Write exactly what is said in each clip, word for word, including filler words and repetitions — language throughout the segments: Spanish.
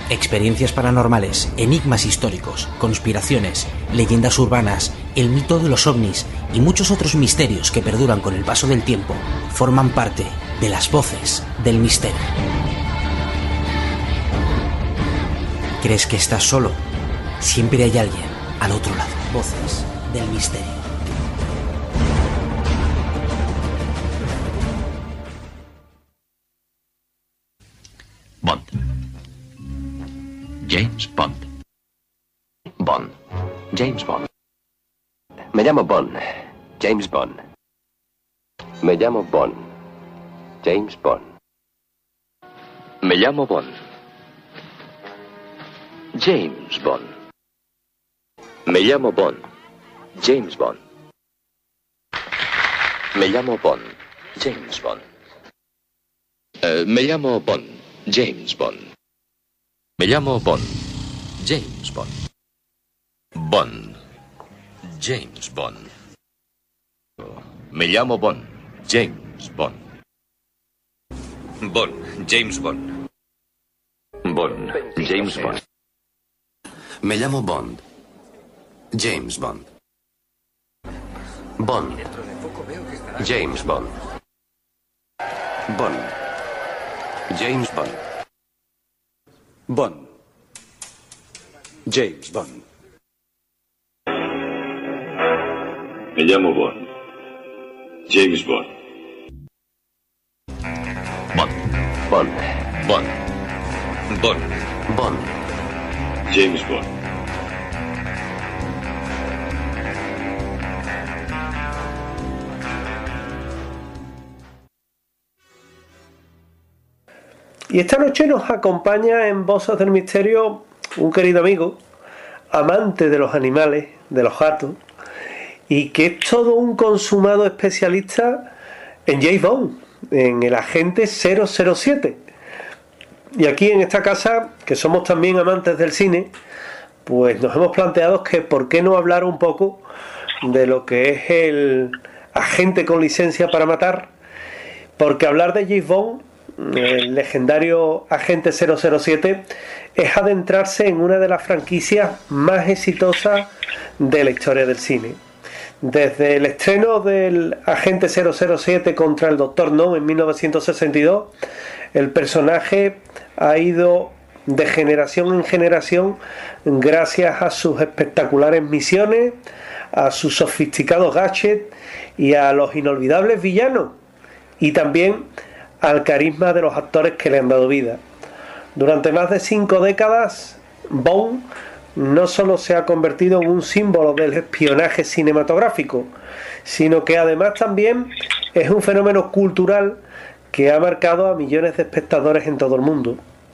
Experiencias paranormales, enigmas históricos, conspiraciones, leyendas urbanas, el mito de los ovnis y muchos otros misterios que perduran con el paso del tiempo forman parte de las voces del misterio. ¿Crees que estás solo? Siempre hay alguien al otro lado. Voces del misterio. Bond. James Bond. Bond. James Bond. Me llamo Bond. James Bond. Me llamo Bond. James Bond. Me llamo Bond. James Bond. Me llamo Bond. James Bond. Me llamo Bond. James Bond. Eh, me llamo Bond. James Bond. Me llamo Bond. James Bond. Bond. James Bond. Me llamo Bond. James Bond. Bond. James Bond. Bond. James Bond. Me llamo Bond. James Bond. Bond. James Bond. Bond. James Bond. Bond. James Bond. Me llamo Bond. James Bond. Bond. Bond. Bond. Bond. Bond. James Bond. Y esta noche nos acompaña en Voces del Misterio un querido amigo, amante de los animales, de los gatos, y que es todo un consumado especialista en James Bond, en el agente cero cero siete. Y aquí en esta casa, que somos también amantes del cine, pues nos hemos planteado que por qué no hablar un poco de lo que es el agente con licencia para matar, porque hablar de James Bond, el legendario agente cero cero siete, es adentrarse en una de las franquicias más exitosas de la historia del cine. Desde el estreno del agente cero cero siete contra el doctor No en mil novecientos sesenta y dos, el personaje ha ido de generación en generación gracias a sus espectaculares misiones, a sus sofisticados gadgets y a los inolvidables villanos, y también al carisma de los actores que le han dado vida. Durante más de cinco décadas, Bond no solo se ha convertido en un símbolo del espionaje cinematográfico, sino que además también es un fenómeno cultural que ha marcado a millones de espectadores en todo el mundo.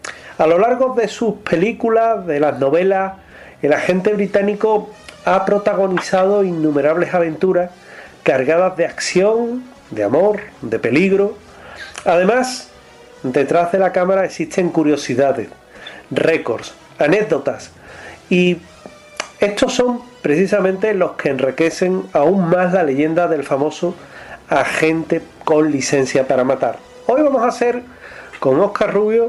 A lo largo de sus películas, de las novelas, el agente británico ha protagonizado innumerables aventuras cargadas de acción, de amor, de peligro. Además, detrás de la cámara existen curiosidades, récords, anécdotas, y estos son precisamente los que enriquecen aún más la leyenda del famoso agente con licencia para matar. Hoy vamos a hacer con Óscar Rubio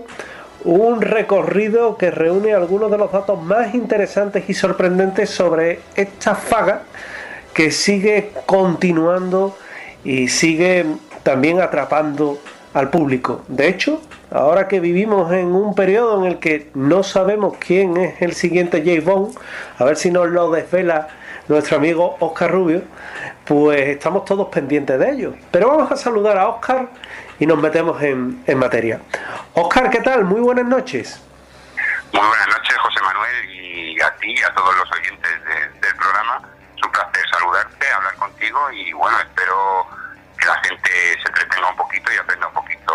un recorrido que reúne algunos de los datos más interesantes y sorprendentes sobre esta saga que sigue continuando y sigue también atrapando al público. De hecho, ahora que vivimos en un periodo en el que no sabemos quién es el siguiente James Bond, a ver si nos lo desvela nuestro amigo Óscar Rubio, pues estamos todos pendientes de ello. Pero vamos a saludar a Óscar y nos metemos en, en materia. Óscar, ¿qué tal? Muy buenas noches. Muy buenas noches, José Manuel, y a ti y a todos los oyentes de, del programa. Es un placer saludarte, hablar contigo, y bueno, espero que la gente se entretenga un poquito y aprenda un poquito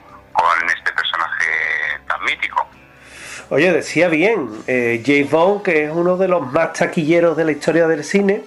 con este personaje tan mítico. Oye, decía bien, eh, James Bond, que es uno de los más taquilleros de la historia del cine,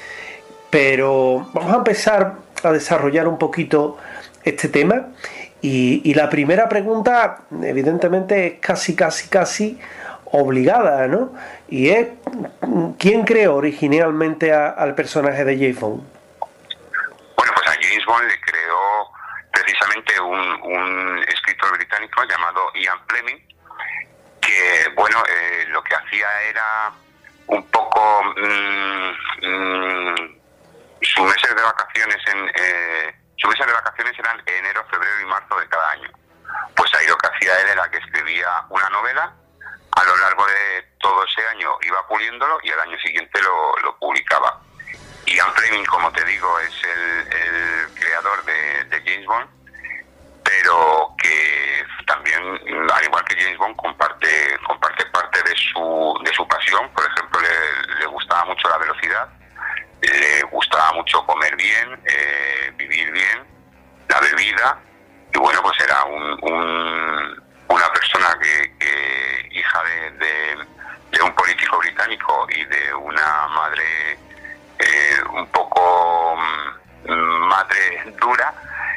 pero vamos a empezar a desarrollar un poquito este tema, y, y la primera pregunta evidentemente es casi, casi, casi obligada, ¿no? Y es, ¿quién creó originalmente a, al personaje de James Bond? Bueno, pues a James Bond le creó precisamente un, un escritor británico llamado Ian Fleming, que que, bueno, eh, lo que hacía era un poco mmm, mmm, sus meses de vacaciones en eh, sus meses de vacaciones eran enero, febrero y marzo de cada año. Pues ahí lo que hacía él era que escribía una novela, a lo largo de todo ese año iba puliéndolo y al año siguiente lo, lo publicaba. Ian Fleming, como te digo, es el, el creador de, de James Bond, pero que también, al igual que James Bond, comparte comparte parte de su de su pasión. Por ejemplo, le, le gustaba mucho la velocidad, le gustaba mucho comer bien, eh, vivir bien, la bebida, y bueno, pues era un, un, una persona que, que hija de, de, de un político británico y de una madre eh, un poco madre dura.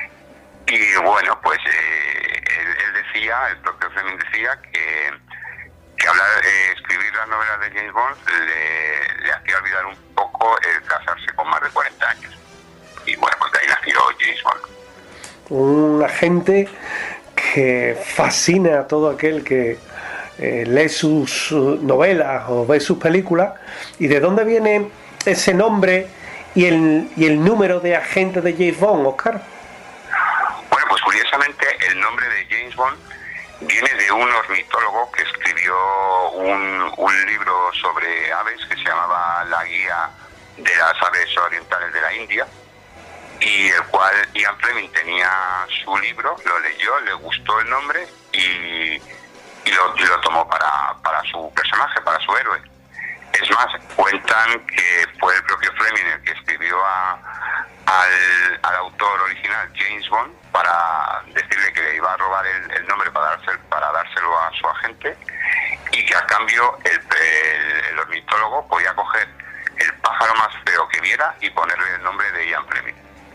Y bueno, pues eh, él, él decía, el propio Fleming decía que, que hablar, eh, escribir las novelas de James Bond le, le hacía olvidar un poco el casarse con más de cuarenta años. Y bueno, pues de ahí nació James Bond. Un agente que fascina a todo aquel que eh, lee sus novelas o ve sus películas. ¿Y de dónde viene ese nombre y el, y el número de agente de James Bond, Oscar? Bueno, pues curiosamente el nombre de James Bond viene de un ornitólogo que escribió un, un libro sobre aves que se llamaba La Guía de las Aves Orientales de la India, y el cual Ian Fleming tenía su libro, lo leyó, le gustó el nombre y, y, lo, y lo tomó para, para su personaje, para su héroe. Es más, cuentan que fue el propio Fleming el que escribió a, al, al autor original, James Bond, para decirle que le iba a robar el, el nombre para, darse, para dárselo a su agente, y que a cambio el, el, el ornitólogo podía coger el pájaro más feo que viera y ponerle el nombre de Ian Fleming.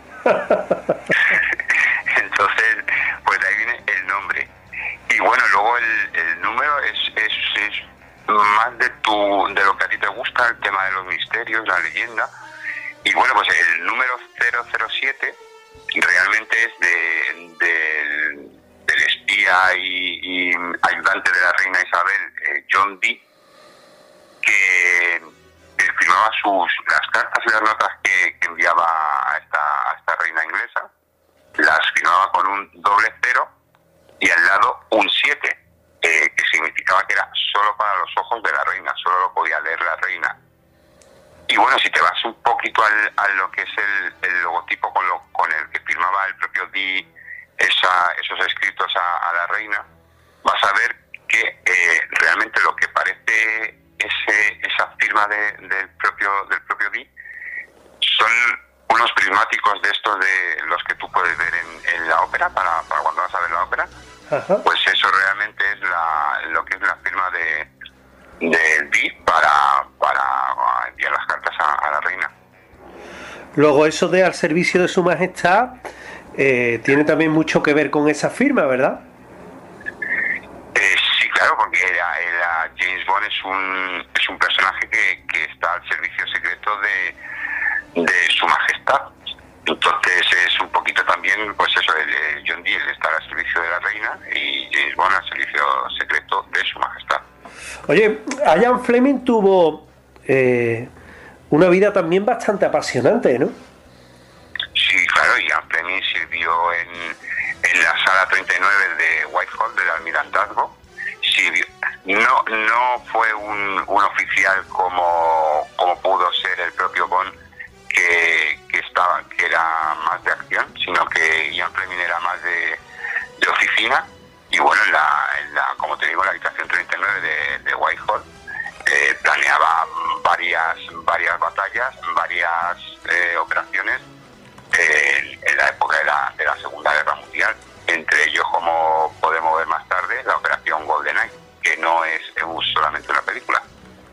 Entonces, pues de ahí viene el nombre. Y bueno, luego el, el número es, es, es más de tu de lo que a ti te gusta, el tema de los misterios, la leyenda. Y bueno, pues el número cero cero siete realmente es de, de del espía y, y ayudante de la reina Isabel, eh, John Dee, que, que firmaba sus las cartas y las notas que, que enviaba a esta, a esta reina inglesa, las firmaba con un doble cero y al lado un siete, eh, que significaba que era solo para los ojos de la reina, solo lo podía leer la reina. Y bueno, si te vas un poquito al, a lo que es el, el logotipo con, lo, con el que firmaba el propio Dee esa, esos escritos a, a la reina, vas a ver que eh, realmente lo que parece ese, esa firma de, del propio del propio Dee son unos prismáticos de estos de los que tú puedes ver en, en la ópera, para, para cuando vas a ver la ópera. Ajá. Pues eso realmente es la, lo que es la firma de del Dee para, para enviar las cartas a, a la reina. Luego eso de al servicio de su majestad eh, tiene también mucho que ver con esa firma, ¿verdad? Eh, sí, claro, porque era, era James Bond es un es un personaje que, que está al servicio secreto de, de su majestad. Entonces es un poquito también, pues eso, el, el John Dee está al servicio de la reina y James Bond al servicio secreto de su majestad. Oye, Ian Fleming tuvo eh, una vida también bastante apasionante, ¿no? Sí, claro, Ian Fleming sirvió en, en la sala treinta y nueve de Whitehall del Almirantazgo. Sirvió, no no fue un, un oficial como, como pudo ser el propio Bond, que, que estaba que era más de acción, sino que Ian Fleming era más de, de oficina. Y bueno, en la, en la, como te digo, en la habitación treinta y nueve de, de Whitehall eh, planeaba varias varias batallas, varias eh, operaciones eh, en la época de la, de la Segunda Guerra Mundial. Entre ellos, como podemos ver más tarde, la operación GoldenEye, que no es solamente una película.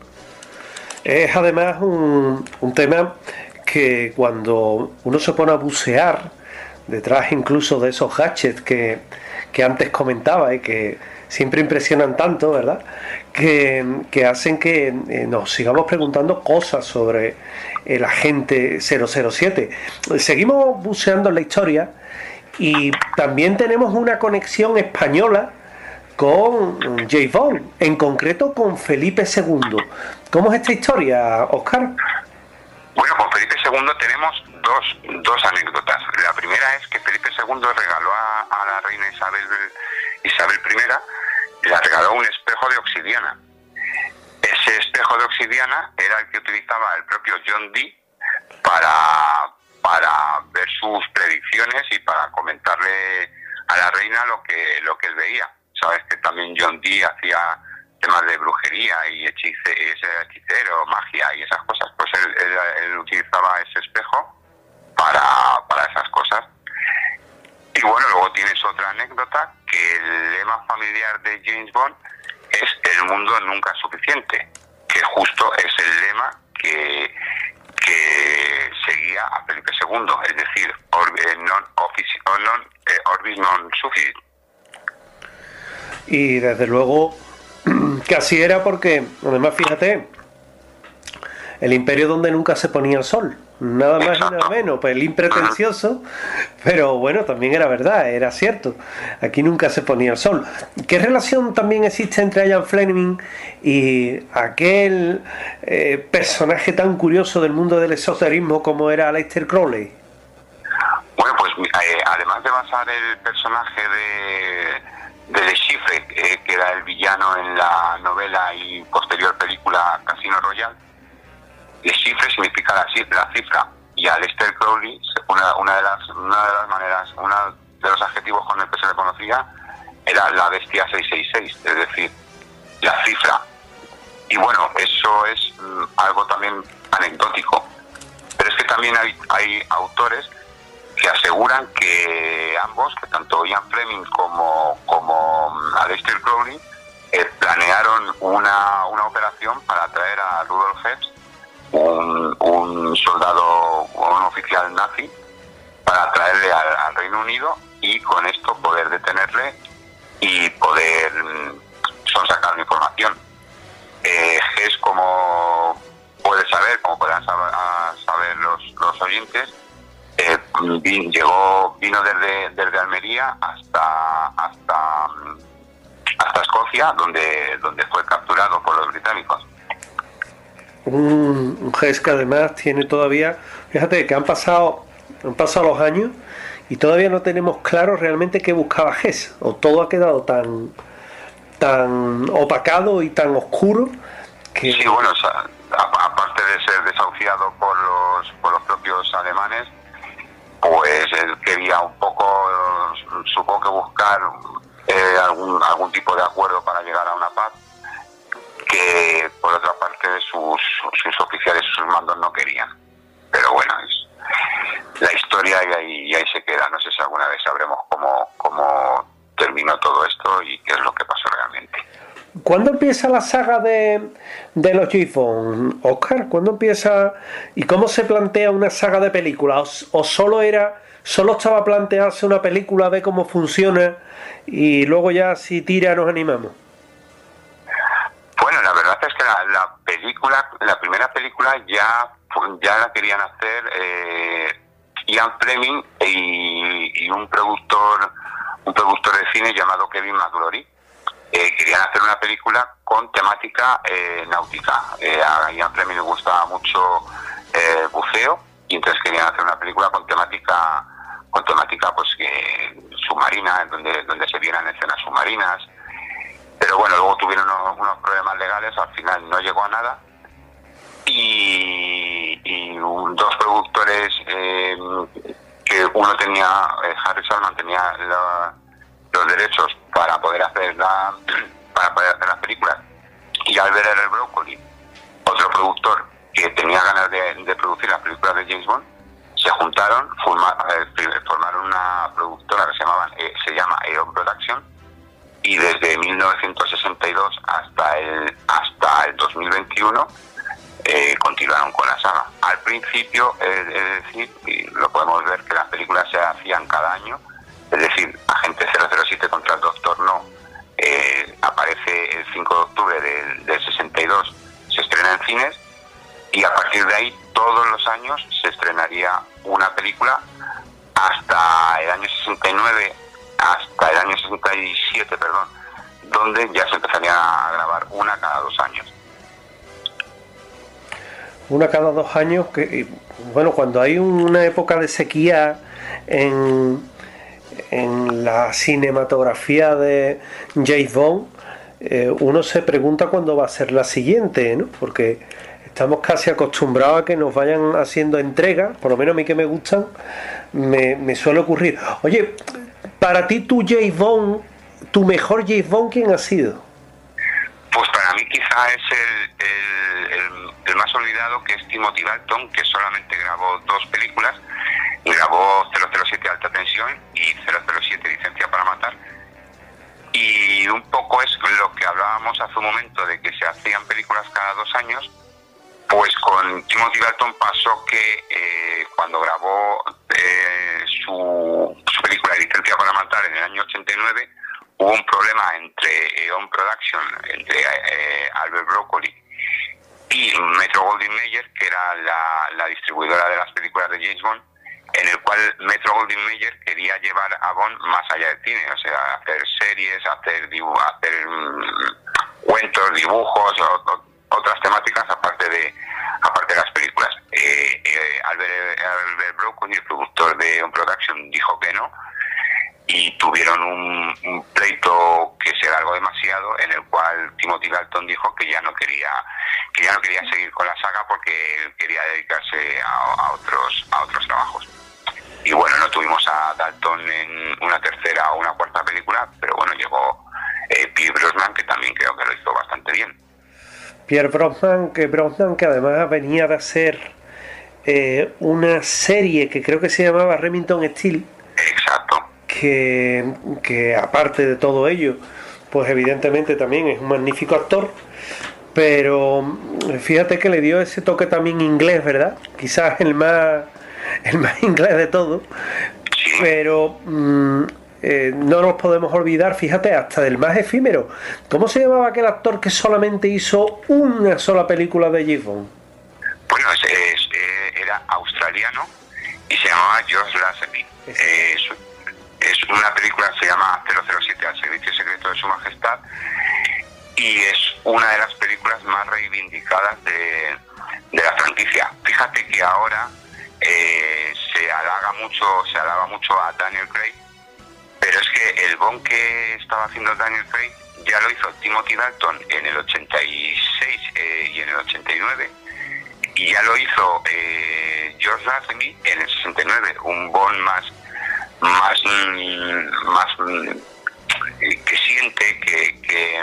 Es además un, un tema que cuando uno se pone a bucear detrás incluso de esos gadgets que, que antes comentaba y que siempre impresionan tanto, ¿verdad? Que, que hacen que eh, nos sigamos preguntando cosas sobre el agente cero cero siete. Seguimos buceando en la historia y también tenemos una conexión española con James Bond, en concreto con Felipe segundo. ¿Cómo es esta historia, Óscar? Bueno, con Felipe segundo tenemos dos, dos anécdotas. La primera es que Felipe segundo regaló a, a la reina Isabel, Isabel I, le regaló un espejo de obsidiana. Ese espejo de obsidiana era el que utilizaba el propio John Dee para, para ver sus predicciones y para comentarle a la reina lo que, lo que él veía. Sabes que también John Dee hacía temas de brujería y hechice, ese hechicero, magia y esas cosas. Pues él, él, él utilizaba ese espejo para, para esas cosas. Y bueno, luego tienes otra anécdota, que el lema familiar de James Bond es "el mundo nunca es suficiente", que justo es el lema que, que seguía a Felipe segundo, es decir, orbi, non, offici, non, eh, orbis non sufficit. Y desde luego que así era, porque además fíjate, el imperio donde nunca se ponía el sol, nada más y nada menos, pues el impretencioso, pero bueno, también era verdad, era cierto, aquí nunca se ponía el sol. ¿Qué relación también existe entre Ian Fleming y aquel eh, personaje tan curioso del mundo del esoterismo como era Aleister Crowley? Bueno, pues eh, además de basar el personaje de de Le Chiffre, eh, que era el villano en la novela y posterior película Casino Royale, Le Chiffre significa la cifra, la cifra, y a Aleister Crowley, una, una, de las, una de las maneras, uno de los adjetivos con el que se le conocía era la bestia seiscientos sesenta y seis, es decir, la cifra. Y bueno, eso es mm, algo también anecdótico, pero es que también hay, hay autores que aseguran que ambos, que tanto Ian Fleming como, como Aleister Crowley, eh, planearon una, una operación para traer a Rudolf Hess, un, un soldado, un oficial nazi, para traerle al, al Reino Unido y con esto poder detenerle y poder sonsacar la información. Eh, Hess, como puedes saber, como podrán saber, saber los, los oyentes, Eh, vin, llegó vino desde desde Almería hasta hasta hasta Escocia, donde donde fue capturado por los británicos. Un, un Hess que además tiene todavía, fíjate que han pasado han pasado los años y todavía no tenemos claro realmente qué buscaba Hess, o todo ha quedado tan tan opacado y tan oscuro que... Sí, bueno, o sea, aparte de ser desahuciado por los por los propios alemanes, pues él quería un poco, supongo que buscar eh, algún algún tipo de acuerdo para llegar a una paz, que por otra parte sus, sus oficiales y sus mandos no querían. Pero bueno, es la historia y ahí, y ahí se queda. No sé si alguna vez sabremos cómo, cómo terminó todo esto y qué es lo que pasó realmente. ¿Cuándo empieza la saga de, de los James Bond, Óscar? ¿Cuándo empieza y cómo se plantea una saga de películas? ¿O, o solo era, solo estaba plantearse una película, ver cómo funciona y luego ya si tira nos animamos? Bueno, la verdad es que la, la película, la primera película ya, ya la querían hacer eh, Ian Fleming y, y un productor, un productor de cine llamado Kevin McClory. Eh, querían hacer una película con temática eh, náutica. Eh, a Ian Fleming le gustaba mucho eh, buceo y entonces querían hacer una película con temática, con temática pues que submarina, donde donde se vieran escenas submarinas. Pero bueno, luego tuvieron unos, unos problemas legales, al final no llegó a nada y, y un, dos productores eh, que uno tenía, eh, Harry Salman tenía la, los derechos para poder hacer la para poder hacer las películas, y Albert R. Broccoli, otro productor que tenía ganas de, de producir las películas de James Bond, se juntaron, forma, eh, formaron una productora que se llamaban eh, se llama Eon Production, y desde mil novecientos sesenta y dos hasta el hasta el dos mil veintiuno eh, continuaron con la saga. Al principio, eh, es decir, y lo podemos ver que las películas se hacían cada año. Es decir, Agente cero cero siete contra el Doctor No eh, aparece el cinco de octubre del, del sesenta y dos, se estrena en cines, y a partir de ahí todos los años se estrenaría una película hasta el año sesenta y nueve, hasta el año sesenta y siete, perdón, donde ya se empezaría a grabar una cada dos años. Una cada dos años, que bueno, cuando hay una época de sequía en, en la cinematografía de James Bond, eh, uno se pregunta cuándo va a ser la siguiente, ¿no? Porque estamos casi acostumbrados a que nos vayan haciendo entregas, por lo menos a mí que me gustan, me, me suele ocurrir. Oye, para ti tu James Bond, tu mejor James Bond, ¿quién ha sido? Pues para mí quizá es el, el, el, el más olvidado, que es Timothy Dalton, que solamente grabó dos películas. Grabó cero cero siete Alta Tensión y cero cero siete Licencia para Matar. Y un poco es lo que hablábamos hace un momento, de que se hacían películas cada dos años. Pues con Timothy Dalton pasó que eh, cuando grabó eh, su, su película Licencia para Matar en el año ochenta y nueve, hubo un problema entre Eon Production, entre eh, Albert Broccoli y Metro Goldwyn Mayer, que era la, la distribuidora de las películas de James Bond, en el cual Metro Goldwyn Mayer quería llevar a Bond más allá del cine, o sea, hacer series, hacer, dibu- hacer um, cuentos, dibujos, o, o, otras temáticas aparte de aparte de las películas. Eh, eh, Albert, Albert Broccoli, el productor de Eon Production, dijo que no, y tuvieron un, un pleito que se alargó demasiado, en el cual Timothy Dalton dijo que ya no quería que ya no quería seguir con la saga porque quería dedicarse a, a otros a otros trabajos. Y bueno, no tuvimos a Dalton en una tercera o una cuarta película, pero bueno, llegó eh, Pierce Brosnan, que también creo que lo hizo bastante bien. Pierre Brosnan, que Brosnan que además venía de hacer eh, una serie que creo que se llamaba Remington Steele. Exacto. Que, que aparte de todo ello, pues evidentemente también es un magnífico actor, pero fíjate que le dio ese toque también inglés, ¿verdad? Quizás el más el más inglés de todo, pero mmm, eh, no nos podemos olvidar, fíjate, hasta del más efímero. ¿Cómo se llamaba aquel actor que solamente hizo una sola película de James Bond? Bueno, es, es, era australiano y se llamaba George Lazenby. Eh, Es una película que se llama cero cero siete al servicio secreto de su majestad, y es una de las películas más reivindicadas de, de la franquicia. Fíjate que ahora eh, se halaga mucho, se alaba mucho a Daniel Craig, pero es que el Bond que estaba haciendo Daniel Craig ya lo hizo Timothy Dalton en el ochenta y seis eh, y en el ochenta y nueve, y ya lo hizo eh, George Lazenby en el sesenta y nueve, un Bond más más más que siente, que, que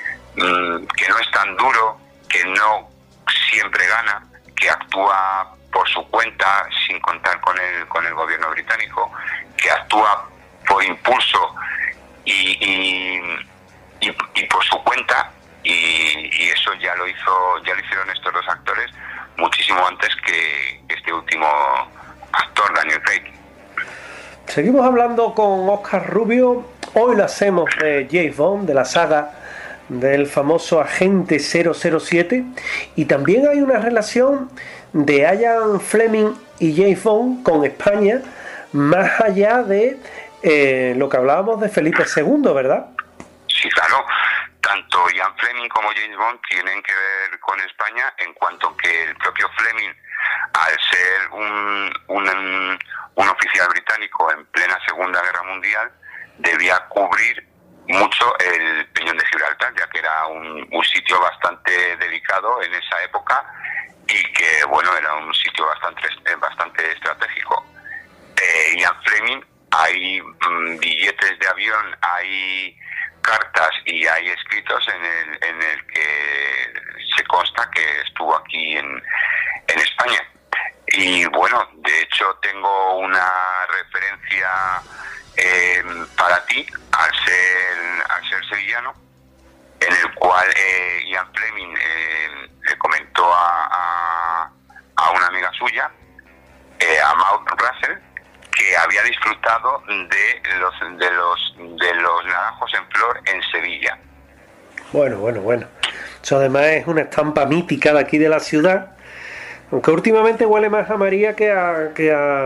que no es tan duro, que no siempre gana, que actúa por su cuenta sin contar con el con el gobierno británico, que actúa por impulso y y, y, y por su cuenta, y, y eso ya lo hizo ya lo hicieron estos dos actores muchísimo antes que este último actor, Daniel Craig. Seguimos hablando con Óscar Rubio. Hoy lo hacemos de James Bond, de la saga del famoso agente cero cero siete, y también hay una relación de Ian Fleming y James Bond con España, más allá de eh, lo que hablábamos de Felipe segundo, ¿verdad? Sí, claro. Tanto Ian Fleming como James Bond tienen que ver con España, en cuanto que el propio Fleming, al ser un, un, un oficial británico en plena Segunda Guerra Mundial, debía cubrir mucho el Peñón de Gibraltar, ya que era un, un sitio bastante delicado en esa época y que, bueno, era un sitio bastante, bastante estratégico. Eh, Ian Fleming, hay mm, billetes de avión, hay cartas y hay escritos en el, en el que se consta que estuvo aquí en, en España. Y bueno, de hecho tengo una referencia eh, para ti, al ser, al ser sevillano, en el cual eh, Ian Fleming eh, le comentó a, a, a una amiga suya, eh, a Maud Russell, que había disfrutado de los de los de los naranjos en flor en Sevilla. Bueno, bueno, bueno. Eso además es una estampa mítica de aquí de la ciudad, aunque últimamente huele más a María que a que a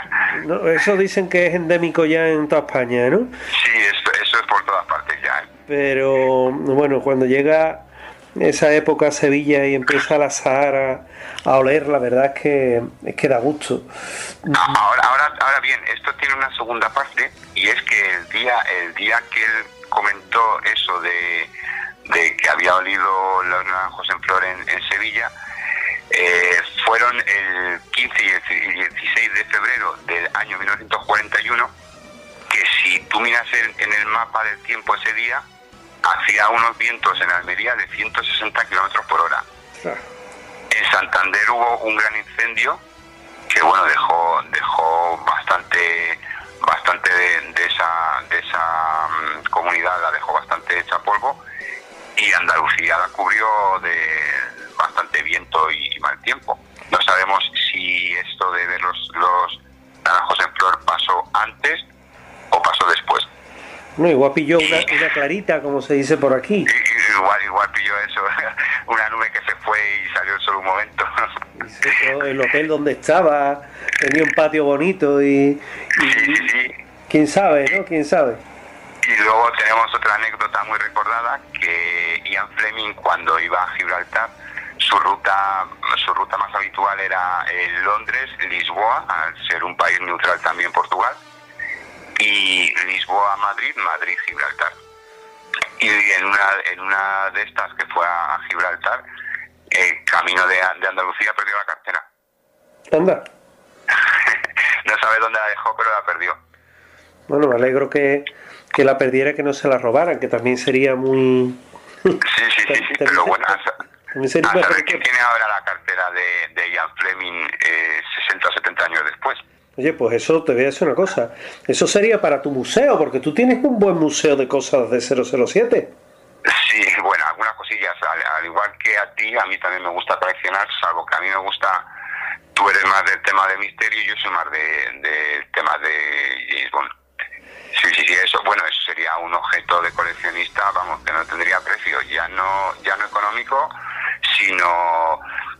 no, eso dicen que es endémico ya en toda España, ¿no? Sí, eso, eso es por todas partes ya. ¿eh? pero bueno, cuando llega esa época a Sevilla y empieza la Sahara a oler, la verdad es que, es que da gusto. Ahora, ahora, ahora bien, esto tiene una segunda parte, y es que el día, el día que él comentó eso de, de que había olido los naranjos en flor en, en Sevilla, eh, fueron el quince y el dieciséis de febrero del año mil novecientos cuarenta y uno, que si tú miras en, en el mapa del tiempo ese día, hacía unos vientos en Almería de ciento sesenta kilómetros por hora. En Santander hubo un gran incendio que bueno dejó dejó bastante bastante de, de esa de esa um, comunidad, la dejó bastante hecha polvo, y Andalucía la cubrió de bastante viento y, y mal tiempo. No sabemos si esto de ver los, los naranjos en flor pasó antes o pasó después. No, igual pilló una, una clarita, como se dice por aquí. Igual, igual pilló eso, una nube que se fue y salió el sol un momento. El hotel donde estaba tenía un patio bonito y, y sí, sí, sí. quién sabe, ¿no? Quién sabe. Y luego tenemos otra anécdota muy recordada, que Ian Fleming, cuando iba a Gibraltar, su ruta su ruta más habitual era en Londres, Lisboa, al ser un país neutral también Portugal, y Lisboa, Madrid, Madrid, Gibraltar. Y en una en una de estas que fue a Gibraltar, eh, camino de, de Andalucía, perdió la cartera. Anda. No sabe dónde la dejó, pero la perdió. Bueno, me alegro que, que la perdiera, que no se la robaran, que también sería muy... Sí, sí, sí, sí, pero bueno, a, también sería a saber quién tiene ahora la cartera de, de Ian Fleming eh, sesenta o setenta años después. Oye, pues eso, te voy a decir una cosa, eso sería para tu museo, porque tú tienes un buen museo de cosas de cero cero siete. Sí, bueno, algunas cosillas, al, al igual que a ti, a mí también me gusta coleccionar, salvo que a mí me gusta, tú eres más del tema de misterio y yo soy más del de tema de James Bond. Sí, sí, sí, eso, bueno, eso sería un objeto de coleccionista, vamos, que no tendría precio, ya no ya no económico, sino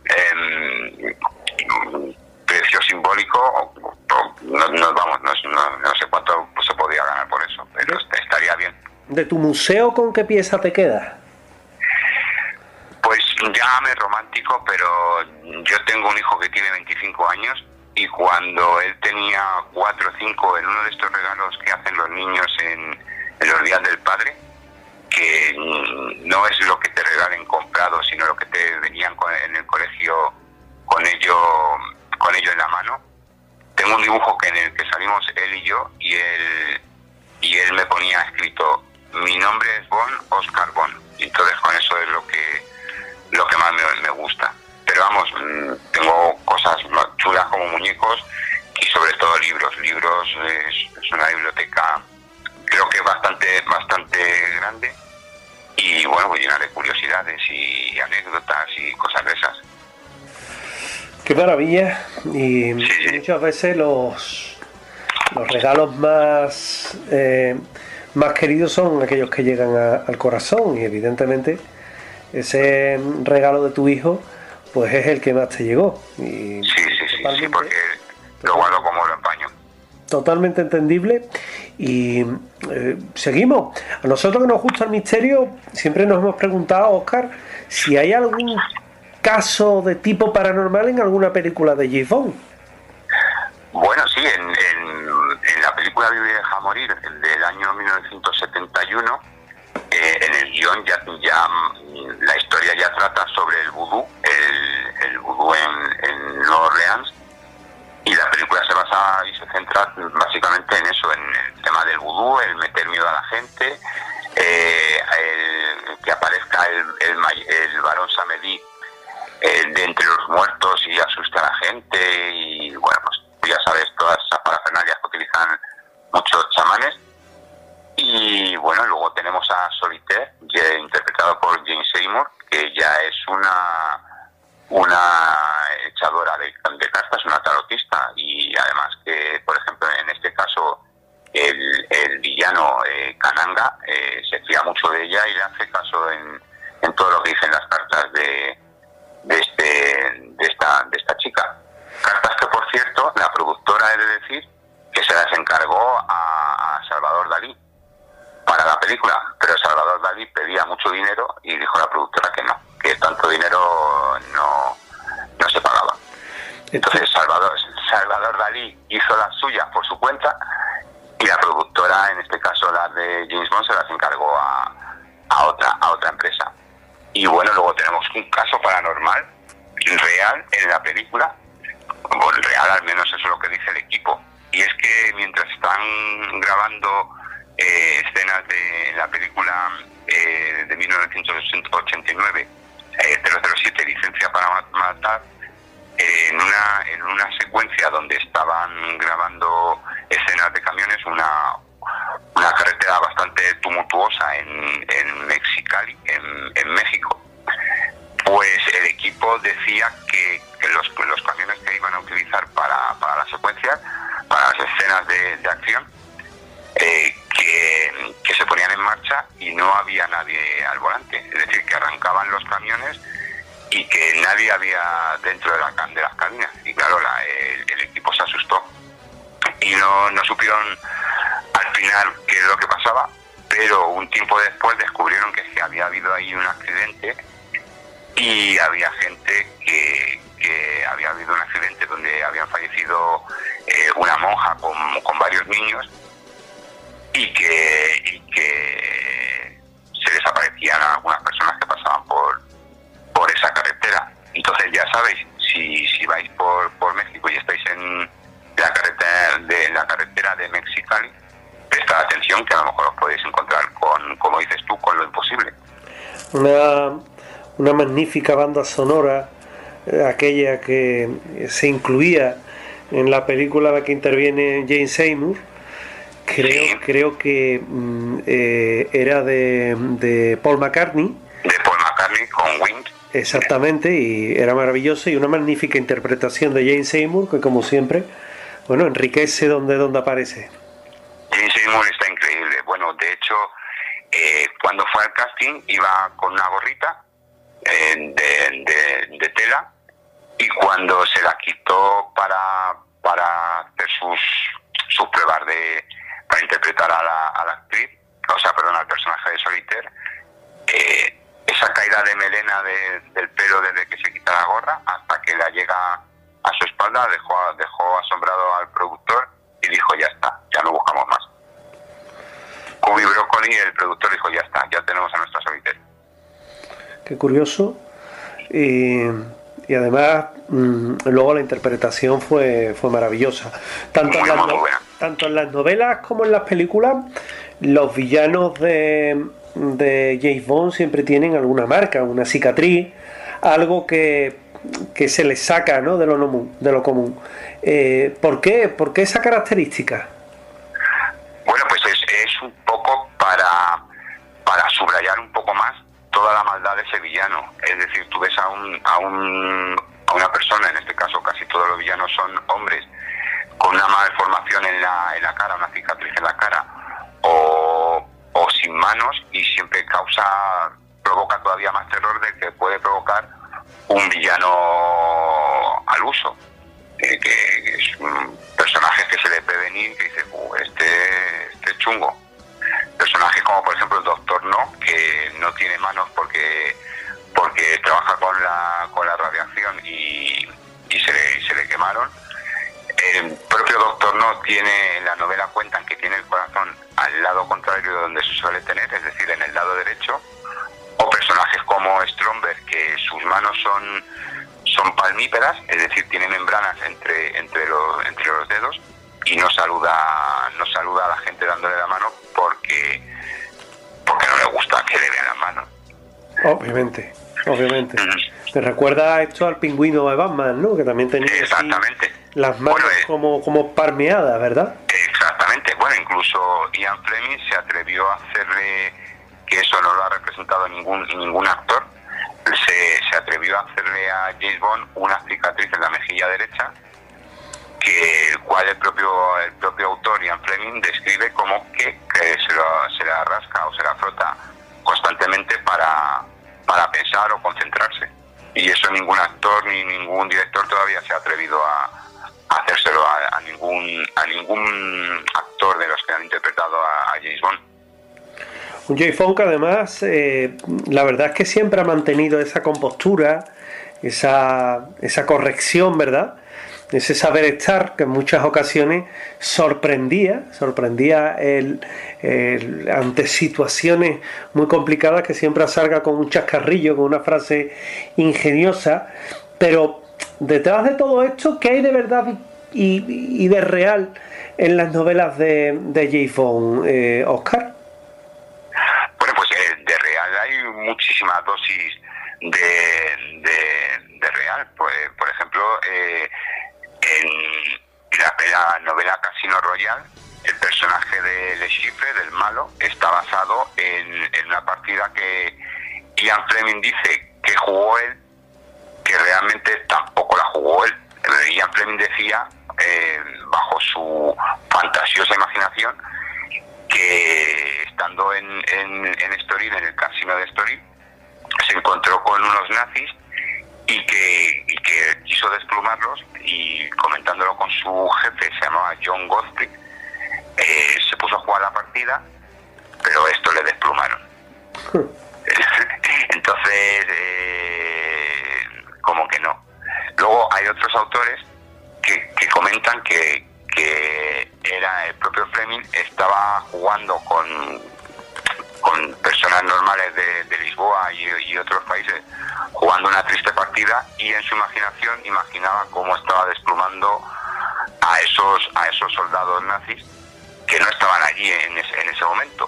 eh, precio simbólico, o, o, no, no, vamos, no, no, no sé cuánto se podría ganar por eso, pero estaría bien. ¿De tu museo con qué pieza te queda? Pues llámame romántico, pero yo tengo un hijo que tiene veinticinco años, y cuando él tenía cuatro o cinco, en uno de estos regalos que hacen los niños en, en los días del padre, que no es lo que te regalen comprado, sino lo que te venían con, en el colegio con ello, con ello en la mano, tengo un dibujo que en el que salimos él y yo, y él, y él me ponía escrito: mi nombre es Bond, Oscar Bond. Y entonces con eso es lo que, lo que más me, me gusta. Pero vamos, tengo cosas chulas como muñecos y sobre todo libros. Libros es, es una biblioteca, creo que bastante bastante grande, y bueno, pues llena de curiosidades y anécdotas y cosas de esas. Qué maravilla. Y sí, sí. Muchas veces los, los regalos más, eh, más queridos son aquellos que llegan a, al corazón, y evidentemente ese regalo de tu hijo pues es el que más te llegó. Y sí, sí, sí, sí, porque lo guardo como lo empaño. Totalmente entendible. Y eh, seguimos. A nosotros que nos gusta el misterio, siempre nos hemos preguntado, Óscar, si hay algún caso de tipo paranormal en alguna película de James Bond. Bueno, sí, en, en, en la película Vive deja morir, el del año mil novecientos setenta y uno, eh, en el guión ya, ya la historia ya trata sobre el vudú, el, el vudú en, en Nueva Orleans, y la película se basa y se centra básicamente en eso, en el tema del vudú, el meter miedo a la gente, eh, el, que aparezca el, el, el varón Samedi eh, de entre los muertos y asusta a la gente, y bueno, pues ya sabes, todas esas parafernalias que utilizan muchos chamanes. Y bueno, luego tenemos a Solitaire, ya interpretado por Jane Seymour, que ya es una una echadora de, de cartas, una tarotista, y además que, por ejemplo, en este caso el, el villano eh, Kananga eh, se fía mucho de ella y le hace caso en, en todo lo que dicen las cartas de de este de esta de esta chica. Cartas que, por cierto, la productora he de decir que se las encargó a, a Salvador Dalí para la película, pero Salvador Dalí pedía mucho dinero y dijo la productora que no, que tanto dinero no, no se pagaba. Entonces Salvador, Salvador Dalí hizo las suyas por su cuenta y la productora, en este caso la de James Bond, se las encargó a, a otra a otra empresa. Y bueno, luego tenemos un caso paranormal real en la película, o real al menos eso es lo que dice el equipo, y es que mientras están grabando eh, escenas de la película eh, de mil novecientos ochenta y nueve, eh, cero cero siete, Licencia para Matar, eh, en una en una secuencia donde estaban grabando escenas de camiones, una una carretera bastante tumultuosa en, en Mexicali, en, en México, pues el equipo decía que, que los, los camiones que iban a utilizar para, para las secuencias, para las escenas de, de acción, eh, que, que se ponían en marcha y no había nadie al volante, es decir, que arrancaban los camiones y que nadie había dentro de, la, de las cabinas, y claro, la, el, el equipo se asustó y no, no supieron al final qué es lo que pasaba, pero un tiempo después descubrieron que sí, había habido ahí un accidente y había gente que, que había habido un accidente donde habían fallecido eh, una monja con, con varios niños y que, y que se desaparecían algunas personas que pasaban por, por esa carretera. Entonces ya sabéis, si, si vais por, por México y estáis en la carretera de la carretera de Mexicali, prestad atención, que a lo mejor os podéis encontrar con, como dices tú, con lo imposible. Una, una magnífica banda sonora, eh, aquella que se incluía en la película en la que interviene Jane Seymour. Creo, sí. creo que mm, eh, era de, de Paul McCartney. De Paul McCartney con Wings. Exactamente, y era maravilloso, y una magnífica interpretación de Jane Seymour, que como siempre, bueno, enriquece donde, donde aparece. Jane Seymour está increíble. Bueno, de hecho, eh, cuando fue al casting iba con una gorrita eh, de, de, de tela, y cuando se la quitó para, para hacer sus, sus pruebas de para interpretar a la, a la actriz, o sea, perdón, al personaje de Solitaire, eh, esa caída de melena de, del pelo desde que se quita la gorra hasta que la llega a su espalda dejó, dejó asombrado al productor y dijo, ya está, ya no buscamos más. Cubi Broccoli, el productor, dijo, ya está, ya tenemos a nuestra Solitaire. Qué curioso. Y, y además mmm, luego la interpretación fue, fue maravillosa. Tanto muy, en, las muy no, buena. tanto en las novelas como en las películas, los villanos de, de James Bond siempre tienen alguna marca, una cicatriz, algo que, que se les saca, ¿no?, de lo, de lo común. Eh, ¿por qué? ¿Por qué esa característica? Bueno, pues es, es un poco para, para subrayar un poco más toda la maldad de ese villano. Es decir, tú ves a, un, a, un, a una persona, en este caso casi todos los villanos son hombres, con una malformación en la, en la cara, una cicatriz en la cara, o, o sin manos, y siempre causa, provoca todavía más terror del que puede provocar un villano al uso. Eh, que es un personaje que se le ve venir, que dice, uh, este, este es chungo. Personajes como por ejemplo el Doctor No, que no tiene manos porque porque trabaja con la con la radiación y, y se le, se le quemaron. El propio Doctor No tiene, en la novela cuentan que tiene el corazón al lado contrario de donde se suele tener, es decir, en el lado derecho. O personajes como Stromberg, que sus manos son son palmípedas, es decir, tiene membranas entre entre los entre los dedos, y no saluda no saluda a la gente dándole la mano porque porque no le gusta que le vean las manos. Obviamente, obviamente. Mm. Me recuerda esto al pingüino de Batman, ¿no? Que también tenía exactamente las manos bueno, eh, como como palmeadas, ¿verdad? Exactamente. Bueno, incluso Ian Fleming se atrevió a hacerle, que eso no lo ha representado ningún ningún actor, se, se atrevió a hacerle a James Bond una cicatriz en la mejilla derecha, que el cual el propio el propio autor Ian Fleming describe como que, que se, lo, se la rasca o se la frota constantemente para, para pensar o concentrarse, y eso ningún actor ni ningún director todavía se ha atrevido a, a hacérselo a, a ningún a ningún actor de los que han interpretado a, a James Bond. Un James Bond que además, eh, la verdad es que siempre ha mantenido esa compostura, esa, esa corrección, ¿verdad? Ese saber estar que en muchas ocasiones sorprendía, sorprendía el, el, ante situaciones muy complicadas, que siempre salga con un chascarrillo, con una frase ingeniosa. Pero detrás de todo esto, ¿qué hay de verdad y, y de real en las novelas de, de James Bond, eh, Óscar? Bueno, pues eh, de real hay muchísima dosis de, de, de real. Pues, por ejemplo, eh, en la, la novela Casino Royale, el personaje de Le Chiffre, del malo, está basado en, en una partida que Ian Fleming dice que jugó él, que realmente tampoco la jugó él. Ian Fleming decía, eh, bajo su fantasiosa imaginación, que estando en, en, en Estoril, en el casino de Estoril, se encontró con unos nazis y que, y que quiso desplumarlos, y comentándolo con su jefe, se llamaba John Godfrey, eh, se puso a jugar la partida, pero esto le desplumaron. Entonces, eh, como que no. Luego hay otros autores que, que comentan que, que era el propio Fleming, estaba jugando con, con personas normales de, de Lisboa y, y otros países, jugando una triste partida, y en su imaginación imaginaba cómo estaba desplumando a esos a esos soldados nazis que no estaban allí en ese, en ese momento.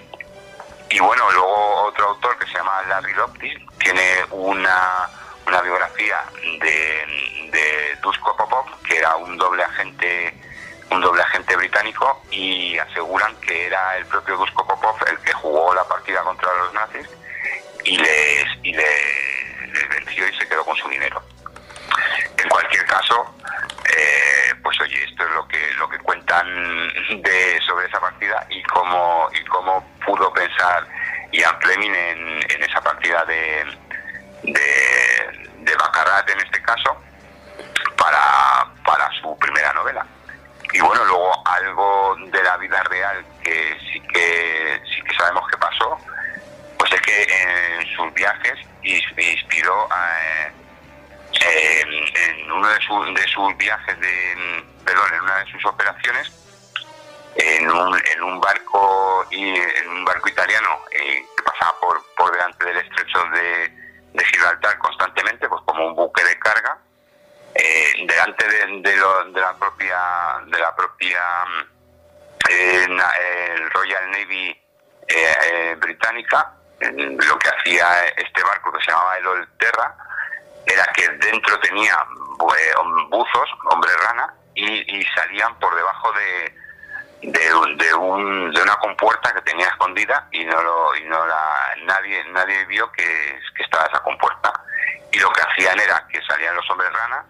Y bueno, luego otro autor que se llama Larry Loftis tiene una, una biografía de, de Duško Popov, que era un doble agente un doble agente británico, y aseguran que era el propio Duško Popov el que jugó la partida contra los nazis y les, y les, les venció y se quedó con su dinero. En cualquier caso, eh, pues oye, esto es lo que lo que cuentan de sobre esa partida y cómo y cómo pudo pensar Ian Fleming en, en esa partida de de, de Baccarat, en este caso, para, para su primera novela. Y bueno, luego algo de la vida real que sí que sí que sabemos que pasó, pues es que en sus viajes inspiró a, en, en uno de, su, de sus viajes de perdón en una de sus operaciones, en un, en un barco y en un barco italiano eh, que pasaba por por delante del estrecho de, de Gibraltar constantemente, pues como un buque de carga, eh, delante de, de, lo, de la propia de la propia eh, el Royal Navy eh, eh, británica. Lo que hacía este barco, que se llamaba el Old Terra, era que dentro tenía buzos, hombre rana, y, y salían por debajo de de, de, un, de una compuerta que tenía escondida, y no lo y no la nadie nadie vio que, que estaba esa compuerta. Y lo que hacían era que salían los hombres rana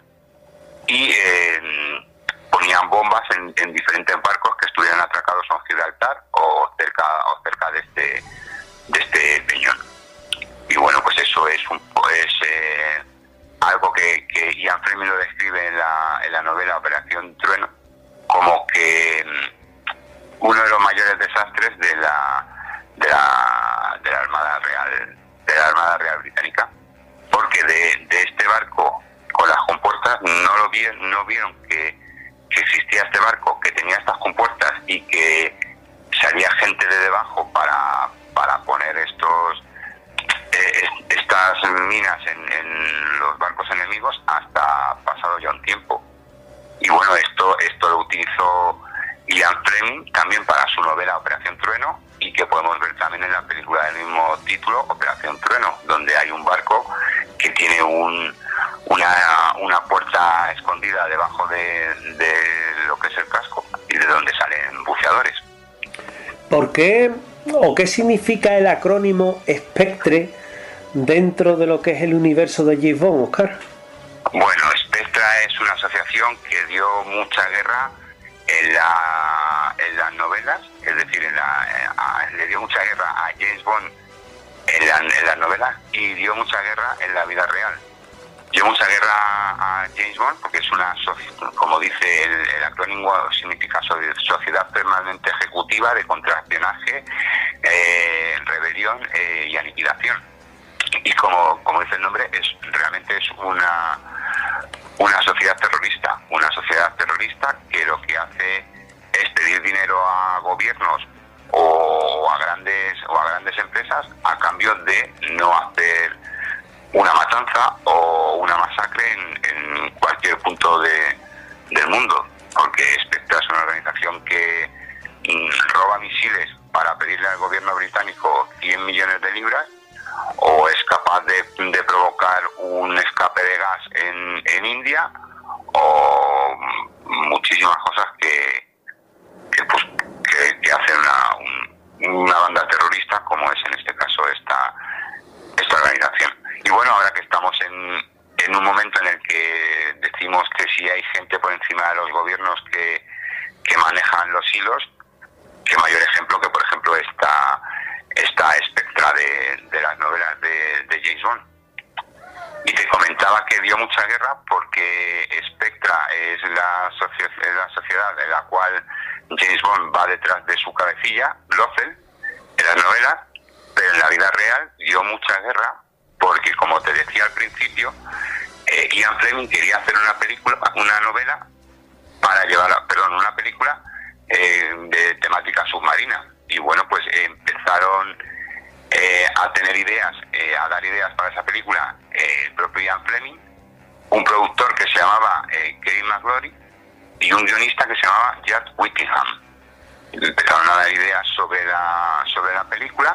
y eh, ponían bombas en, en diferentes barcos que estuvieran atracados en Gibraltar o cerca o cerca de este de este peñón. Y bueno, pues eso es un pues eh, algo que, que Ian Fleming lo describe en la, en la novela Operación Trueno como que uno de los mayores desastres de la de la, de la Armada Real de la Armada Real Británica, porque de, de este barco con las compuertas no lo vieron, no vieron que, que existía este barco que tenía estas compuertas y que salía gente de debajo para para poner estos eh, estas minas en, en los barcos enemigos hasta pasado ya un tiempo. Y bueno, esto esto lo utilizó Ian Fleming también para su novela Operación Trueno, y que podemos ver también en la película del mismo título, Operación Trueno, donde hay un barco que tiene un una, una puerta escondida debajo de, de lo que es el casco y de donde salen buceadores. ¿Por qué o qué significa el acrónimo Spectre dentro de lo que es el universo de James Bond, Óscar? Bueno, Spectra es una asociación que dio mucha guerra en, la, en las novelas, es decir, en la, a, le dio mucha guerra a James Bond en, la, en las novelas, y dio mucha guerra en la vida real. Dio mucha guerra a James Bond porque es una, como dice el, el acrónimo, significa Sociedad Permanente Ejecutiva de Contraespionaje, eh, rebelión eh, y aniquilación. Y como, como dice el nombre, es realmente es una, una sociedad terrorista, una sociedad terrorista que lo que hace es pedir dinero a gobiernos o a grandes o a grandes empresas a cambio de no hacer una matanza o una masacre en, en cualquier punto de, del mundo, porque Spectra es una organización que mm, roba misiles para pedirle al gobierno británico cien millones de libras, o es capaz de, de provocar un escape de gas en, en India, o muchísimas cosas que, que, pues, que, que hacen una, un, una banda terrorista, como es en este caso esta, esta organización. Y bueno, ahora que estamos en, en un momento en el que decimos que si hay gente por encima de los gobiernos que, que manejan los hilos, qué mayor ejemplo que, por ejemplo, esta, esta Spectra de, de las novelas de, de James Bond. Y te comentaba que dio mucha guerra porque Spectra es la, socio- es la sociedad en la cual James Bond va detrás de su cabecilla, Blofeld, en las novelas, pero en la vida real dio mucha guerra porque, como te decía al principio, eh, Ian Fleming quería hacer una película, una novela para llevar, perdón, una película eh, de temática submarina. Y bueno, pues eh, empezaron eh, a tener ideas, eh, a dar ideas para esa película eh, el propio Ian Fleming, un productor que se llamaba eh, Kevin McClory y un guionista que se llamaba Jack Whittingham. Empezaron a dar ideas sobre la sobre la película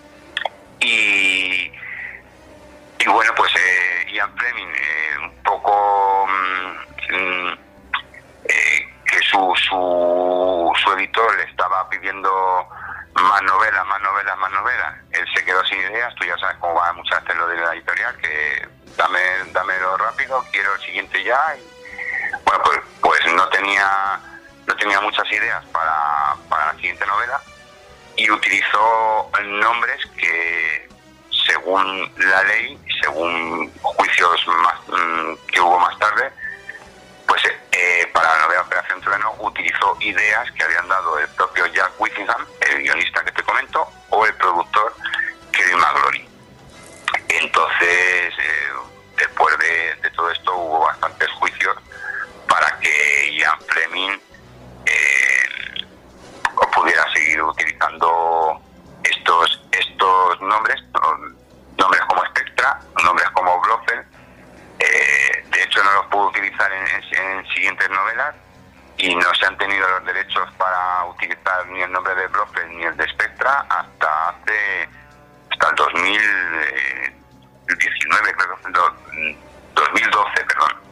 y y bueno, pues eh, Ian Fleming eh, un poco mmm, eh, que su, su su editor le estaba pidiendo más novelas, más novelas, más novelas. Él se quedó sin ideas. Tú ya sabes cómo va muchas veces lo de la editorial, que dame dámelo rápido, quiero el siguiente ya. Y, bueno, pues pues no tenía no tenía muchas ideas para, para la siguiente novela y utilizó nombres que, según la ley, según juicios más, que hubo más tarde, pues eh, para la novela Operación Trueno utilizó ideas que habían dado el propio Jack Whittingham, el guionista que te comento, o el productor Kevin McClory. Entonces, eh, después de, de todo esto hubo bastantes juicios para que Ian Fleming eh, pudiera seguir utilizando estos estos nombres, nombres como Spectra, nombres como Blofeld. Eh, de hecho, no los pudo utilizar en, en, en siguientes novelas y no se han tenido los derechos para utilizar ni el nombre de Blofeld ni el de Spectra hasta hace hasta el dos mil diecinueve, creo que dos mil doce, perdón.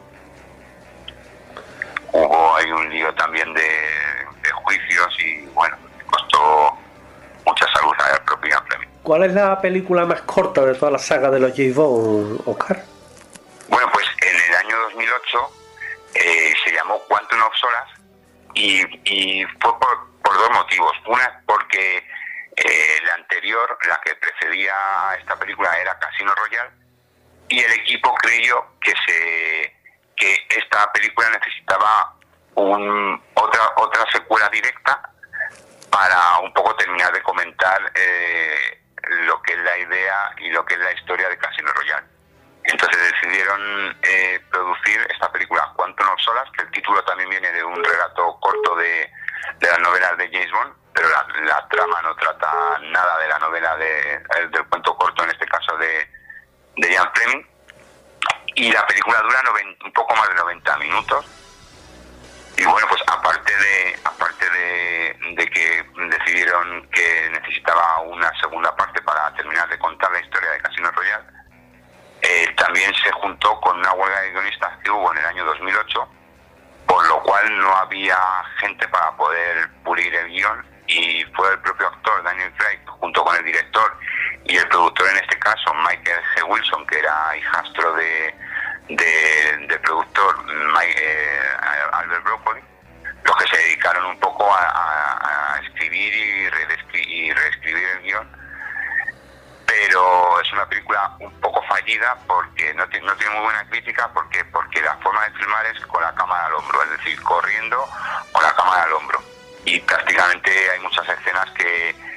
Hubo ahí un lío también de, de juicios y bueno, costó mucha salud al propio Ian Fleming. ¿Cuál es la película más corta de toda la saga de los James Bond, Oscar? Bueno, pues en el año dos mil ocho eh, se llamó Quantum of Solace y, y fue por, por dos motivos. Una, porque eh, la anterior, la que precedía a esta película, era Casino Royale, y el equipo creyó que se que esta película necesitaba un, otra otra secuela directa para un poco terminar de comentar eh, lo que es la idea y lo que es la historia de Casino Royale. Entonces decidieron eh, producir esta película Quantum of Solace, que el título también viene de un relato corto de, de las novelas de James Bond, pero la, la trama no trata nada de la novela de, del cuento corto, en este caso de, de Ian Fleming. Y la película dura noventa, un poco más de noventa minutos. Y bueno, pues aparte de aparte de, de que decidieron que necesitaba una segunda parte para terminar de contar la historia de Casino Royale, eh, también se juntó con una huelga de guionistas que hubo en el año dos mil ocho, por lo cual no había gente para poder pulir el guión, y fue el propio actor Daniel Craig, junto con el director y el productor, en este caso Michael G. Wilson, que era hijastro de de, de productor Mike, eh, Albert Broccoli, los que se dedicaron un poco a, a, a escribir y, redescri- y reescribir el guión. Pero es una película un poco fallida porque no, t- no tiene muy buena crítica, porque porque la forma de filmar es con la cámara al hombro, es decir, corriendo con la cámara al hombro, y prácticamente hay muchas escenas que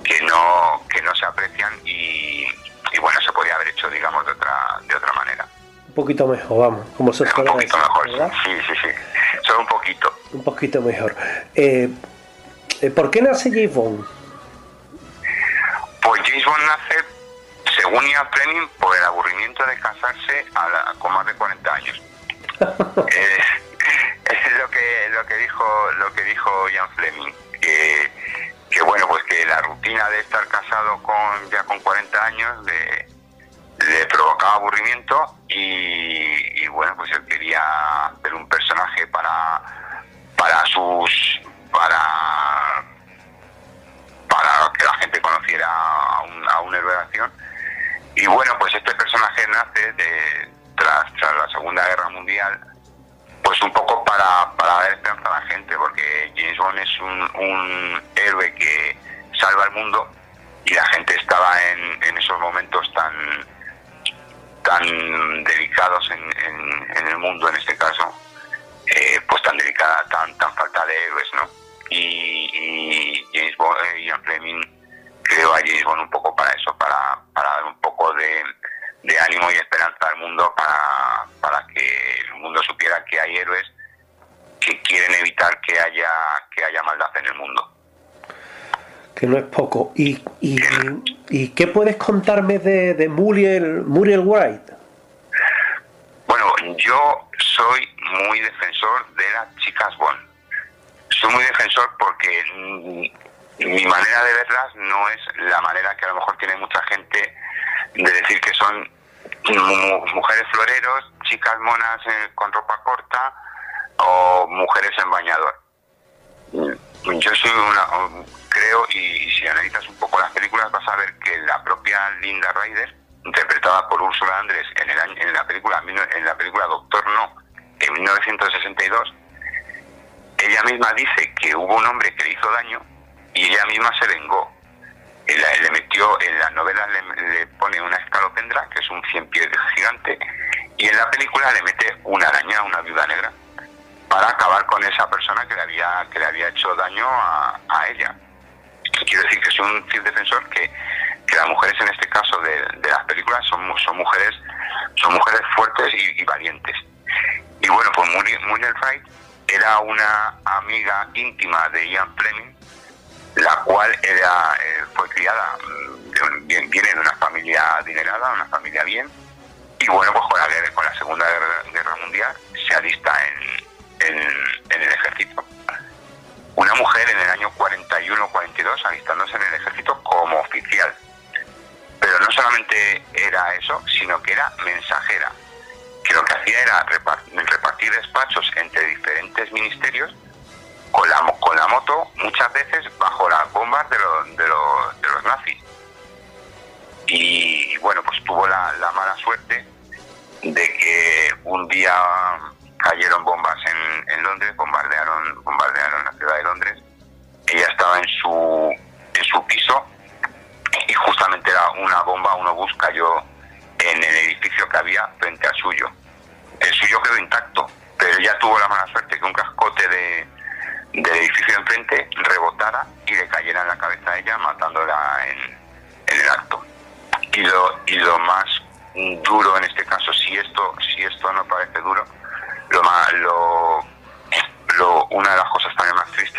que no que no se aprecian y, y bueno, se podría haber hecho, digamos, de otra de otra manera. Un poquito mejor, vamos, como se suele Un poquito decir, mejor, ¿verdad? sí, sí, sí, solo un poquito. Un poquito mejor. Eh, eh, ¿Por qué nace James Bond? Pues James Bond nace, según Ian Fleming, por el aburrimiento de casarse a la, con más de cuarenta años. eh, es lo que lo que dijo lo que dijo Ian Fleming, que, que bueno, pues que la rutina de estar casado con ya con cuarenta años le, le provocaba aburrimiento y, y bueno, pues él quería hacer un personaje para para sus para para que la gente conociera a un, a un héroe de acción. Y bueno, pues este personaje nace de, tras, tras la Segunda Guerra Mundial, pues un poco para, para dar esperanza a la gente, porque James Bond es un, un héroe que salva el mundo y la gente estaba en, en esos momentos tan tan delicados en, en, en el mundo, en este caso, eh, pues tan delicada, tan tan falta de héroes, ¿no? Y, y James Bond, eh, Ian Fleming creó a James Bond un poco para eso, para, para dar un poco de, de ánimo y esperanza al mundo, para, para que el mundo supiera que hay héroes que quieren evitar que haya que haya maldad en el mundo. Que no es poco. ¿Y, y, y qué puedes contarme de, de Muriel, Muriel White? Bueno, yo soy muy defensor de las chicas Bond. Soy muy defensor porque mi manera de verlas no es la manera que a lo mejor tiene mucha gente de decir que son mujeres floreros, chicas monas eh, con ropa corta o mujeres en bañador. Yo soy una, creo, y si analizas un poco las películas vas a ver que la propia Linda Ryder, interpretada por Ursula Andress en, el año, en la película en la película Doctor No, en mil novecientos sesenta y dos, ella misma dice que hubo un hombre que le hizo daño y ella misma se vengó. Le, le metió, en las novelas le, le pone una escalopendra, que es un cien pies gigante, y en la película le mete una araña, una viuda negra, para acabar con esa persona que le había que le había hecho daño a, a ella. Quiero decir que soy un fiel defensor que, que las mujeres en este caso de, de las películas son, son mujeres son mujeres fuertes y, y valientes. Y bueno, pues Muriel, Muriel Wright era una amiga íntima de Ian Fleming, la cual era eh, fue criada, de, viene de una familia adinerada, una familia bien, y bueno, pues con la, con la Segunda Guerra, Guerra Mundial se alista en, en, en el ejército. Una mujer en el año cuarenta y uno cuarenta y dos alistándose en el ejército como oficial. Pero no solamente era eso, sino que era mensajera, que lo que hacía era repartir despachos entre diferentes ministerios con la, con la moto, muchas veces bajo las bombas de los, de los, de los nazis. Y bueno, pues tuvo la, la mala suerte de que un día cayeron bombas en, en Londres, bombardearon, bombardearon la ciudad de Londres. Ella estaba en su, en su piso y justamente era una bomba, un obús cayó en el edificio que había frente al suyo. El suyo quedó intacto, pero ella tuvo la mala suerte que un cascote de, del edificio de enfrente rebotara y le cayera en la cabeza a ella, matándola en, en el acto. Y lo, y lo más duro en este caso, si esto, si esto no parece duro, lo más, lo, lo, una de las cosas también más tristes